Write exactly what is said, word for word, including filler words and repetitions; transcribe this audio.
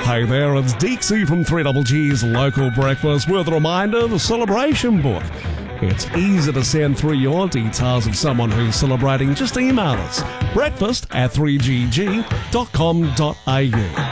Hey there, it's Deeksy from three G G's Local Breakfast with a reminder of the celebration book. It's easy to send through your details of someone who's celebrating. Just email us breakfast at three g g dot com dot a u.